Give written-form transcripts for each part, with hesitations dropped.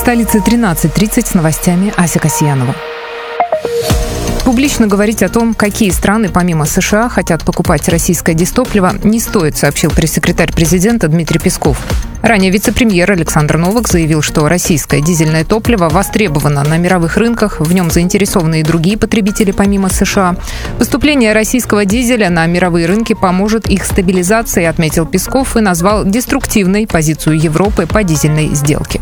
столице 13:30 с новостями Ася Касьянова. Публично говорить о том, какие страны помимо США хотят покупать российское дизтопливо, не стоит, сообщил пресс-секретарь президента Дмитрий Песков. Ранее вице-премьер Александр Новак заявил, что российское дизельное топливо востребовано на мировых рынках, в нем заинтересованы и другие потребители помимо США. Поступление российского дизеля на мировые рынки поможет их стабилизации, отметил Песков и назвал деструктивной позицию Европы по дизельной сделке.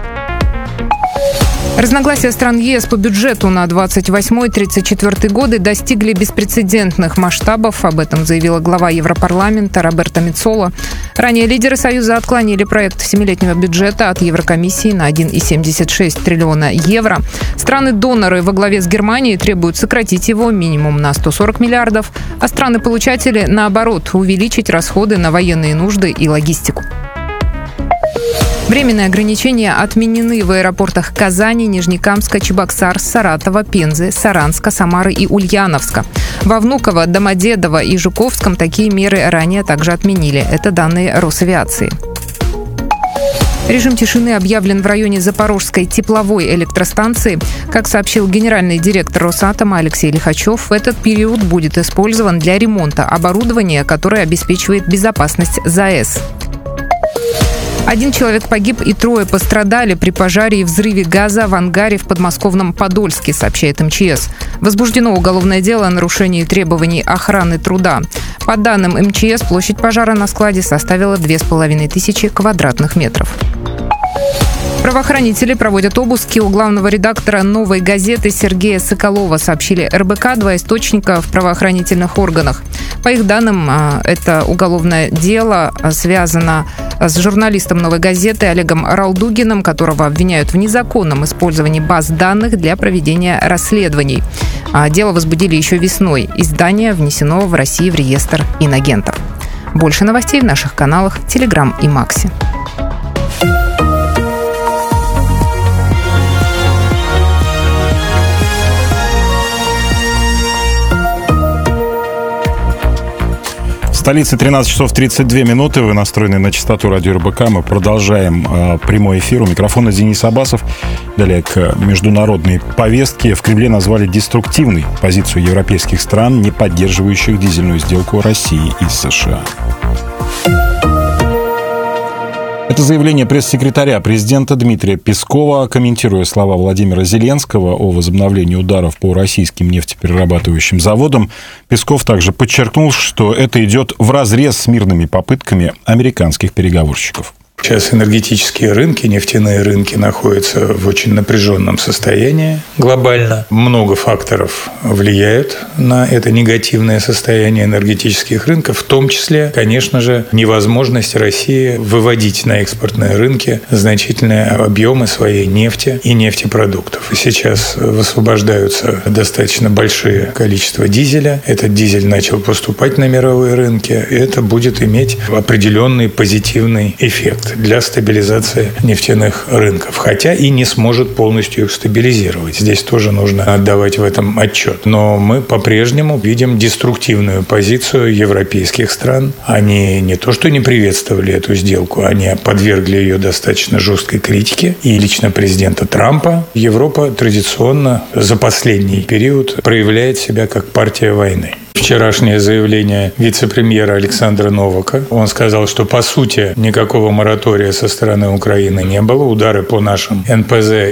Разногласия стран ЕС по бюджету на 28-34 годы достигли беспрецедентных масштабов. Об этом заявила глава Европарламента Роберта Меццола. Ранее лидеры Союза отклонили проект 7-летнего бюджета от Еврокомиссии на 1,76 триллиона евро. Страны-доноры во главе с Германией требуют сократить его минимум на 140 миллиардов, а страны-получатели, наоборот, увеличить расходы на военные нужды и логистику. Временные ограничения отменены в аэропортах Казани, Нижнекамска, Чебоксар, Саратова, Пензы, Саранска, Самары и Ульяновска. Во Внуково, Домодедово и Жуковском такие меры ранее также отменили. Это данные Росавиации. Режим тишины объявлен в районе Запорожской тепловой электростанции. Как сообщил генеральный директор Росатома Алексей Лихачев, этот период будет использован для ремонта оборудования, которое обеспечивает безопасность ЗАЭС. 1 человек погиб и 3 пострадали при пожаре и взрыве газа в ангаре в подмосковном Подольске, сообщает МЧС. Возбуждено уголовное дело о нарушении требований охраны труда. По данным МЧС, площадь пожара на складе составила 2500 квадратных метров. Правоохранители проводят обыски у главного редактора «Новой газеты» Сергея Соколова, сообщили РБК, 2 источника в правоохранительных органах. По их данным, это уголовное дело связано с журналистом «Новой газеты» Олегом Ралдугиным, которого обвиняют в незаконном использовании баз данных для проведения расследований. Дело возбудили еще весной. Издание внесено в России в реестр инагентов. Больше новостей в наших каналах Telegram и Макси. В столице 13 часов 32 минуты. Вы настроены на частоту радио РБК. Мы продолжаем прямой эфир. У микрофона Денис Абасов. Далее к международной повестке. В Кремле назвали деструктивной позицию европейских стран, не поддерживающих дизельную сделку России и США. Это заявление пресс-секретаря президента Дмитрия Пескова, комментируя слова Владимира Зеленского о возобновлении ударов по российским нефтеперерабатывающим заводам. Песков также подчеркнул, что это идет вразрез с мирными попытками американских переговорщиков. Сейчас энергетические рынки, нефтяные рынки находятся в очень напряженном состоянии глобально. Много факторов влияют на это негативное состояние энергетических рынков, в том числе, конечно же, невозможность России выводить на экспортные рынки значительные объемы своей нефти и нефтепродуктов. Сейчас высвобождаются достаточно большие количества дизеля. Этот дизель начал поступать на мировые рынки, и это будет иметь определенный позитивный эффект для стабилизации нефтяных рынков, хотя и не сможет полностью их стабилизировать. Здесь тоже нужно отдавать в этом отчет. Но мы по-прежнему видим деструктивную позицию европейских стран. Они не то что не приветствовали эту сделку, они подвергли ее достаточно жесткой критике. И лично президента Трампа. Европа традиционно за последний период проявляет себя как партия войны. Вчерашнее заявление вице-премьера Александра Новака. Он сказал, что по сути никакого моратория со стороны Украины не было. Удары по нашим НПЗ